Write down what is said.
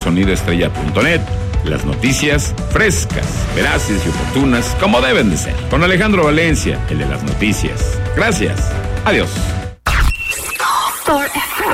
sonidoestrella.net. Las noticias frescas, veraces y oportunas como deben de ser. Con Alejandro Valencia, el de las noticias. Gracias. Adiós.